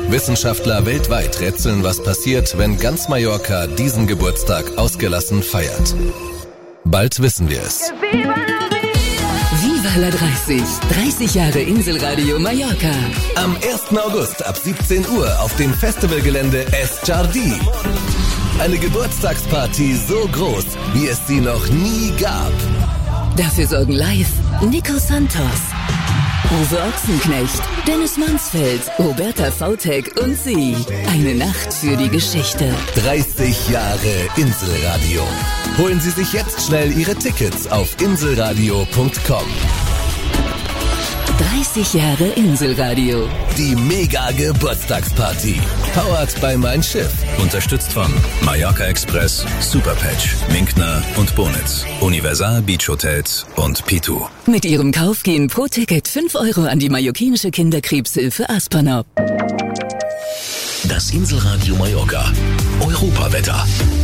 Wissenschaftler weltweit rätseln, was passiert, wenn ganz Mallorca diesen Geburtstag ausgelassen feiert. Bald wissen wir es. Viva la 30. 30 Jahre Inselradio Mallorca. Am 1. August ab 17 Uhr auf dem Festivalgelände Es Jardí. Eine Geburtstagsparty so groß, wie es sie noch nie gab. Dafür sorgen live Nico Santos, Uwe Ochsenknecht, Dennis Mansfeld, Roberta Vautek und sie. Eine Nacht für die Geschichte. 30 Jahre Inselradio. Holen Sie sich jetzt schnell Ihre Tickets auf inselradio.com. 30 Jahre Inselradio. Die Mega-Geburtstagsparty. Powered by Mein Schiff. Unterstützt von Mallorca Express, Superpatch, Minkner und Bonitz, Universal Beach Hotels und Pitu. Mit ihrem Kauf gehen pro Ticket 5 Euro an die mallorquinische Kinderkrebshilfe Aspernop. Das Inselradio Mallorca. Europawetter.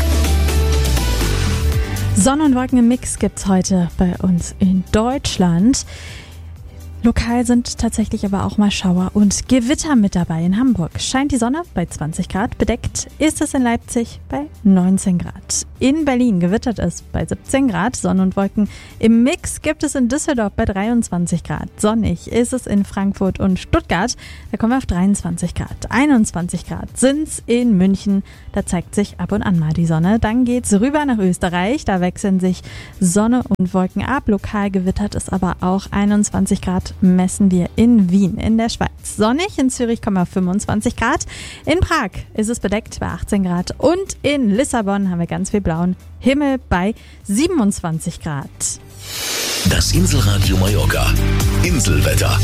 Sonne und Wolken im Mix gibt's heute bei uns in Deutschland. Lokal sind tatsächlich aber auch mal Schauer und Gewitter mit dabei. In Hamburg scheint die Sonne bei 20 Grad, bedeckt ist es in Leipzig bei 19 Grad. In Berlin gewittert es bei 17 Grad, Sonne und Wolken im Mix gibt es in Düsseldorf bei 23 Grad. Sonnig ist es in Frankfurt und Stuttgart, da kommen wir auf 23 Grad. 21 Grad sind's in München, da zeigt sich ab und an mal die Sonne. Dann geht's rüber nach Österreich, da wechseln sich Sonne und Wolken ab. Lokal gewittert es aber auch 21 Grad. Messen wir in Wien in der Schweiz. Sonnig, in Zürich kommen wir 25 Grad. In Prag ist es bedeckt bei 18 Grad. Und in Lissabon haben wir ganz viel blauen Himmel bei 27 Grad. Das Inselradio Mallorca. Inselwetter.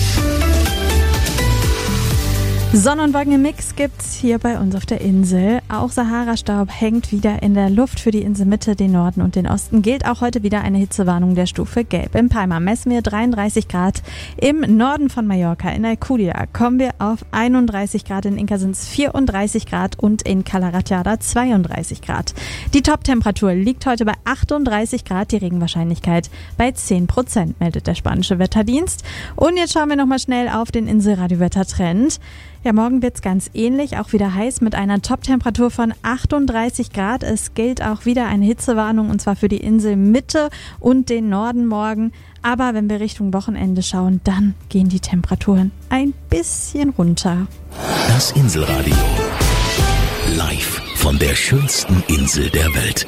Sonne und Wolken im Mix gibt's hier bei uns auf der Insel. Auch Sahara-Staub hängt wieder in der Luft. Für die Inselmitte, den Norden und den Osten gilt auch heute wieder eine Hitzewarnung der Stufe Gelb. In Palma messen wir 33 Grad. Im Norden von Mallorca, in Alcudia, kommen wir auf 31 Grad. In Inca sind es 34 Grad und in Cala Ratjada 32 Grad. Die Top-Temperatur liegt heute bei 38 Grad. Die Regenwahrscheinlichkeit bei 10%, meldet der spanische Wetterdienst. Und jetzt schauen wir nochmal schnell auf den Inselradio-Wettertrend. Ja, morgen wird's ganz ähnlich, auch wieder heiß mit einer Top-Temperatur von 38 Grad. Es gilt auch wieder eine Hitzewarnung und zwar für die Inselmitte und den Norden morgen. Aber wenn wir Richtung Wochenende schauen, dann gehen die Temperaturen ein bisschen runter. Das Inselradio. Live von der schönsten Insel der Welt.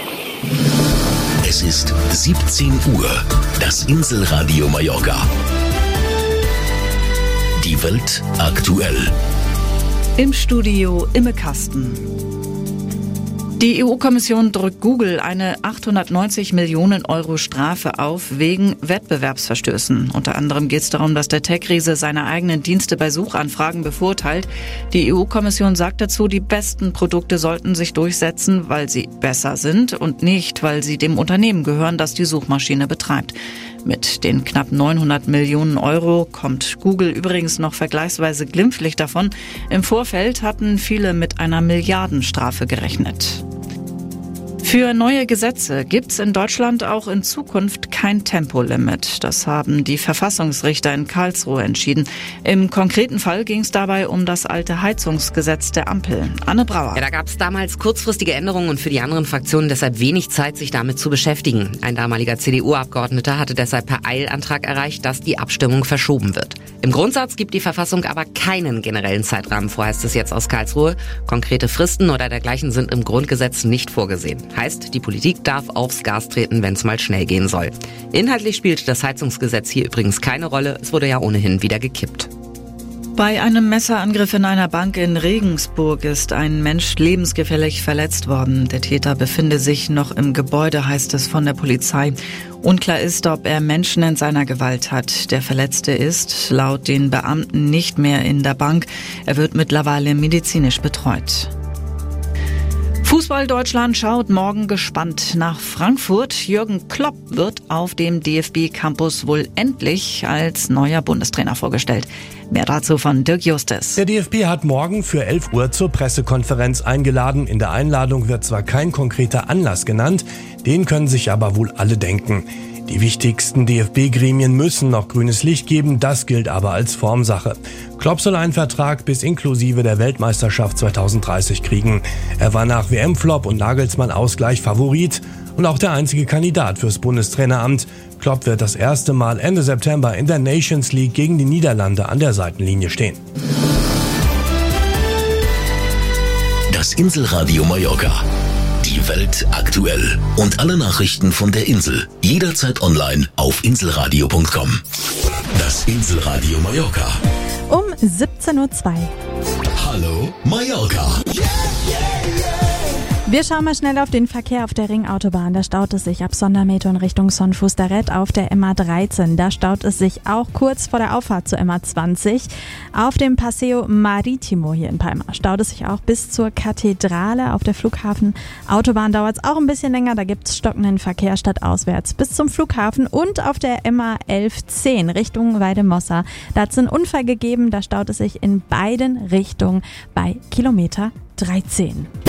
Es ist 17 Uhr. Das Inselradio Mallorca. Die Welt aktuell. Im Studio Imme Kasten. Die EU-Kommission drückt Google eine 890 Millionen Euro Strafe auf wegen Wettbewerbsverstößen. Unter anderem geht es darum, dass der Tech-Riese seine eigenen Dienste bei Suchanfragen bevorteilt. Die EU-Kommission sagt dazu, die besten Produkte sollten sich durchsetzen, weil sie besser sind und nicht, weil sie dem Unternehmen gehören, das die Suchmaschine betreibt. Mit den knapp 900 Millionen Euro kommt Google übrigens noch vergleichsweise glimpflich davon. Im Vorfeld hatten viele mit einer Milliardenstrafe gerechnet. Für neue Gesetze gibt's in Deutschland auch in Zukunft kein Tempolimit. Das haben die Verfassungsrichter in Karlsruhe entschieden. Im konkreten Fall ging es dabei um das alte Heizungsgesetz der Ampel. Anne Brauer. Ja, da gab es damals kurzfristige Änderungen und für die anderen Fraktionen deshalb wenig Zeit, sich damit zu beschäftigen. Ein damaliger CDU-Abgeordneter hatte deshalb per Eilantrag erreicht, dass die Abstimmung verschoben wird. Im Grundsatz gibt die Verfassung aber keinen generellen Zeitrahmen vor, heißt es jetzt aus Karlsruhe. Konkrete Fristen oder dergleichen sind im Grundgesetz nicht vorgesehen. Heißt, die Politik darf aufs Gas treten, wenn es mal schnell gehen soll. Inhaltlich spielt das Heizungsgesetz hier übrigens keine Rolle. Es wurde ja ohnehin wieder gekippt. Bei einem Messerangriff in einer Bank in Regensburg ist ein Mensch lebensgefährlich verletzt worden. Der Täter befinde sich noch im Gebäude, heißt es von der Polizei. Unklar ist, ob er Menschen in seiner Gewalt hat. Der Verletzte ist laut den Beamten nicht mehr in der Bank. Er wird mittlerweile medizinisch betreut. Fußball Deutschland schaut morgen gespannt nach Frankfurt. Jürgen Klopp wird auf dem DFB-Campus wohl endlich als neuer Bundestrainer vorgestellt. Mehr dazu von Dirk Justus. Der DFB hat morgen für 11 Uhr zur Pressekonferenz eingeladen. In der Einladung wird zwar kein konkreter Anlass genannt, den können sich aber wohl alle denken. Die wichtigsten DFB-Gremien müssen noch grünes Licht geben, das gilt aber als Formsache. Klopp soll einen Vertrag bis inklusive der Weltmeisterschaft 2030 kriegen. Er war nach WM-Flop und Nagelsmann-Ausgleich Favorit und auch der einzige Kandidat fürs Bundestraineramt. Klopp wird das erste Mal Ende September in der Nations League gegen die Niederlande an der Seitenlinie stehen. Das Inselradio Mallorca. Die Welt aktuell. Und alle Nachrichten von der Insel. Jederzeit online auf inselradio.com. Das Inselradio Mallorca. Um 17:02 Uhr. Hallo Mallorca. Wir schauen mal schnell auf den Verkehr auf der Ringautobahn. Da staut es sich ab Sondermeter in Richtung Son Fustaret auf der MA13. Da staut es sich auch kurz vor der Auffahrt zur MA20. Auf dem Paseo Maritimo hier in Palma staut es sich auch bis zur Kathedrale. Auf der Flughafenautobahn dauert es auch ein bisschen länger. Da gibt es stockenden Verkehr stadtauswärts bis zum Flughafen. Und auf der MA1110 Richtung Weidemossa. Da hat es einen Unfall gegeben. Da staut es sich in beiden Richtungen bei Kilometer 13.